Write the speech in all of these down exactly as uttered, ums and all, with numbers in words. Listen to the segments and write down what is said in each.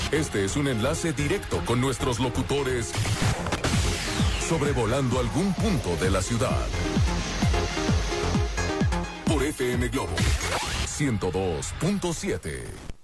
Este es un enlace directo con nuestros locutores sobrevolando algún punto de la ciudad. Por F M Globo ciento dos punto siete.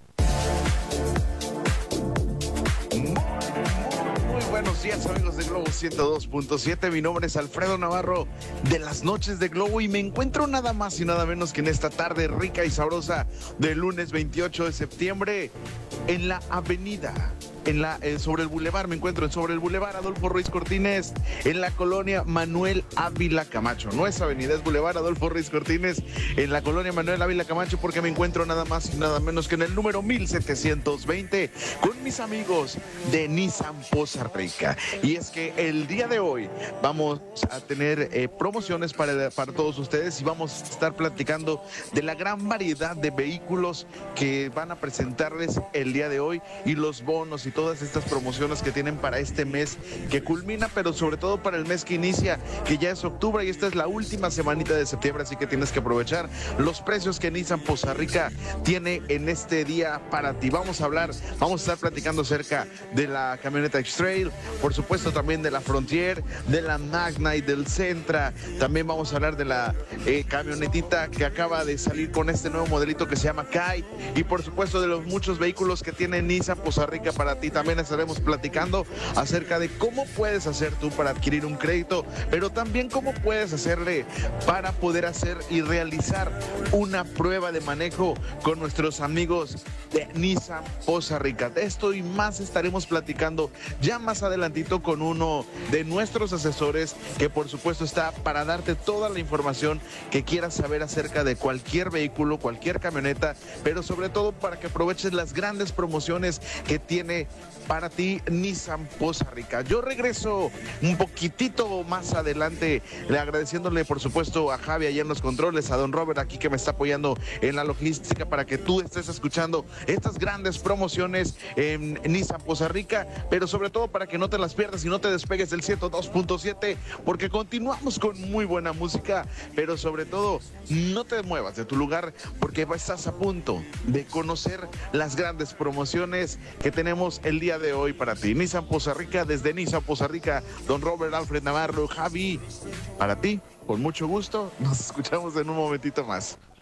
Buenos días, amigos de Globo ciento dos punto siete. Mi nombre es Alfredo Navarro de las Noches de Globo y me encuentro nada más y nada menos que en esta tarde rica y sabrosa del lunes veintiocho de septiembre en la avenida. En la, eh, sobre el bulevar, me encuentro en sobre el bulevar Adolfo Ruiz Cortines, en la colonia Manuel Ávila Camacho. No es avenida, es bulevar Adolfo Ruiz Cortines, en la colonia Manuel Ávila Camacho, porque me encuentro nada más y nada menos que en el número mil setecientos veinte con mis amigos de Nissan Poza Rica. Y es que el día de hoy vamos a tener eh, promociones para, para todos ustedes y vamos a estar platicando de la gran variedad de vehículos que van a presentarles el día de hoy y los bonos y todas estas promociones que tienen para este mes que culmina, pero sobre todo para el mes que inicia, que ya es octubre y esta es la última semanita de septiembre, así que tienes que aprovechar los precios que Nissan Poza Rica tiene en este día para ti. Vamos a hablar, vamos a estar platicando acerca de la camioneta X-Trail, por supuesto también de la Frontier, de la Magna y del Sentra. También vamos a hablar de la eh, camionetita que acaba de salir con este nuevo modelito que se llama Kai, y por supuesto de los muchos vehículos que tiene Nissan Poza Rica para ti. Y también estaremos platicando acerca de cómo puedes hacer tú para adquirir un crédito, pero también cómo puedes hacerle para poder hacer y realizar una prueba de manejo con nuestros amigos de Nissan Poza Rica. De esto y más estaremos platicando ya más adelantito con uno de nuestros asesores que por supuesto está para darte toda la información que quieras saber acerca de cualquier vehículo, cualquier camioneta, pero sobre todo para que aproveches las grandes promociones que tiene para ti Nissan Poza Rica. Yo regreso un poquitito más adelante, le agradeciéndole por supuesto a Javi allá en los controles, a don Robert aquí que me está apoyando en la logística para que tú estés escuchando estas grandes promociones en Nissan Poza Rica, pero sobre todo para que no te las pierdas y no te despegues del ciento dos punto siete, porque continuamos con muy buena música, pero sobre todo no te muevas de tu lugar porque estás a punto de conocer las grandes promociones que tenemos el día de hoy para ti. Nissan Poza Rica, desde Nissan Poza Rica, don Robert, Alfred Navarro, Javi, para ti, con mucho gusto, nos escuchamos en un momentito más.